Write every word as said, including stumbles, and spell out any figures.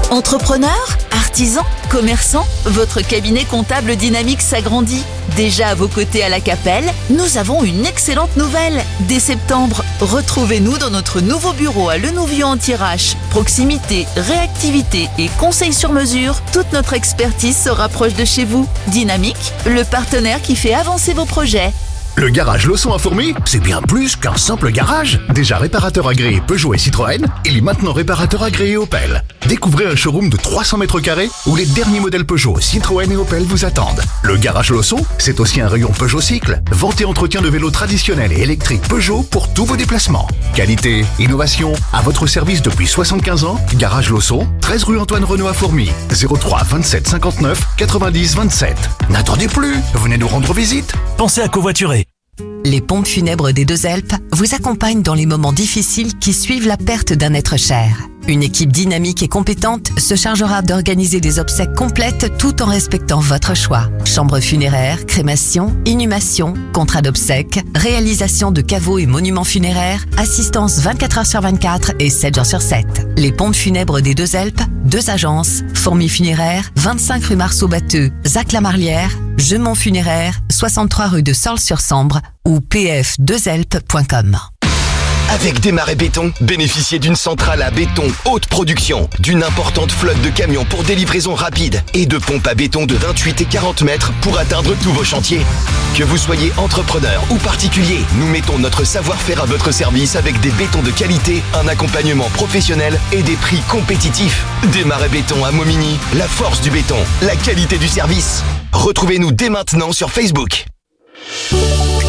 Entrepreneur, artisan, commerçant, votre cabinet comptable Dynamique s'agrandit. Déjà à vos côtés à la Capelle, nous avons une excellente nouvelle. Dès septembre, retrouvez-nous dans notre nouveau bureau à Lenouvion-en-Thiérache. Proximité, réactivité et conseils sur mesure, toute notre expertise se rapproche de chez vous. Dynamique, le partenaire qui fait avancer vos projets. Le garage Losson à Fourmies, c'est bien plus qu'un simple garage. Déjà réparateur agréé Peugeot et Citroën, il est maintenant réparateur agréé Opel. Découvrez un showroom de trois cents mètres carrés où les derniers modèles Peugeot, Citroën et Opel vous attendent. Le garage Losson, c'est aussi un rayon Peugeot Cycle, vente et entretien de vélos traditionnels et électriques Peugeot pour tous vos déplacements. Qualité, innovation, à votre service depuis soixante-quinze ans. Garage Losson, treize rue Antoine Renaud à Fourmies, zéro trois vingt-sept cinquante-neuf quatre-vingt-dix vingt-sept. N'attendez plus, venez nous rendre visite. Pensez à covoiturer. Les pompes funèbres des Deux-Alpes vous accompagnent dans les moments difficiles qui suivent la perte d'un être cher. Une équipe dynamique et compétente se chargera d'organiser des obsèques complètes tout en respectant votre choix. Chambre funéraire, crémation, inhumation, contrat d'obsèques, réalisation de caveaux et monuments funéraires, assistance vingt-quatre heures sur vingt-quatre et sept jours sur sept. Les pompes funèbres des Deux-Alpes, deux agences, Fourmies Funéraires, vingt-cinq rue Marceau-Batteux, Zac-la-Marlière, Gemont Funéraire, soixante-trois rue de Sorles-sur-Sambre ou p f deux alpes point com. Avec Desmarais Béton, bénéficiez d'une centrale à béton haute production, d'une importante flotte de camions pour des livraisons rapides et de pompes à béton de vingt-huit et quarante mètres pour atteindre tous vos chantiers. Que vous soyez entrepreneur ou particulier, nous mettons notre savoir-faire à votre service avec des bétons de qualité, un accompagnement professionnel et des prix compétitifs. Desmarais Béton à Momigny, la force du béton, la qualité du service. Retrouvez-nous dès maintenant sur Facebook.